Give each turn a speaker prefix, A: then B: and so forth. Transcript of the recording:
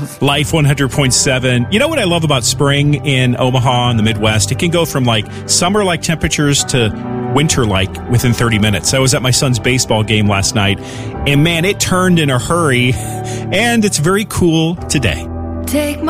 A: Life 100.7. You know what I love about spring in Omaha and the Midwest? It can go from like summer-like temperatures to winter-like within 30 minutes. I was at my son's baseball game last night, and man, it turned in a hurry, and it's very cool today.
B: Take my